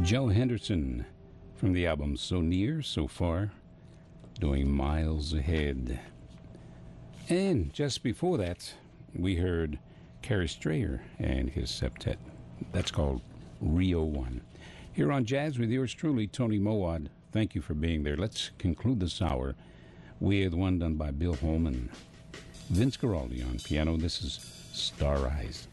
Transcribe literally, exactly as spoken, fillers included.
Joe Henderson from the album So Near, So Far, doing Miles Ahead. And just before that, we heard Cary Strayer and his septet. That's called Rio One. Here on Jazz with yours truly, Tony Mowat. Thank you for being there. Let's conclude this hour with one done by Bill Holman. Vince Guaraldi on piano. This is Star Eyes.